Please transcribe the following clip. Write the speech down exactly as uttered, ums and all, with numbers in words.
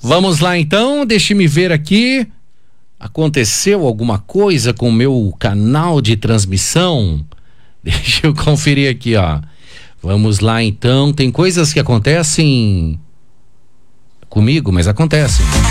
Vamos lá então, deixe-me ver aqui. Aconteceu alguma coisa com o meu canal de transmissão? Deixa eu conferir aqui, ó. Vamos lá então, tem coisas que acontecem comigo, mas acontecem.